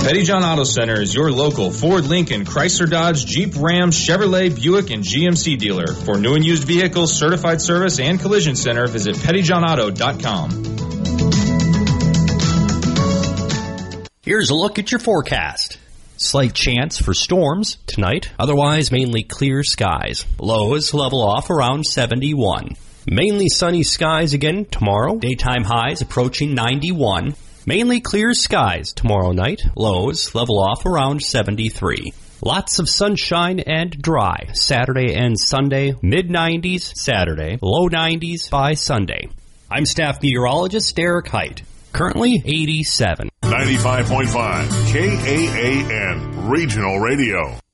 Pettyjohn Auto Center is your local Ford, Lincoln, Chrysler, Dodge, Jeep, Ram, Chevrolet, Buick, and GMC dealer. For new and used vehicles, certified service, and collision center, visit pettyjohnauto.com. Here's a look at your forecast. Slight chance for storms tonight, otherwise mainly clear skies. Lows level off around 71. Mainly sunny skies again tomorrow. Daytime highs approaching 91. Mainly clear skies tomorrow night. Lows level off around 73. Lots of sunshine and dry Saturday and Sunday. Mid-90s Saturday. Low 90s by Sunday. I'm staff meteorologist Derek Height. Currently 87. 95.5 KAAN Regional Radio.